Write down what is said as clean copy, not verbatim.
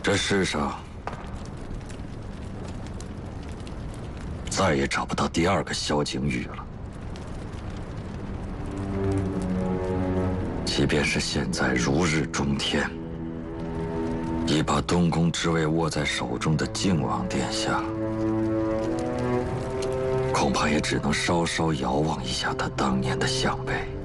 这世上再也找不到第二个萧景宇了。即便是现在如日中天，已把东宫之位握在手中的靖王殿下，恐怕也只能稍稍遥望一下他当年的项背。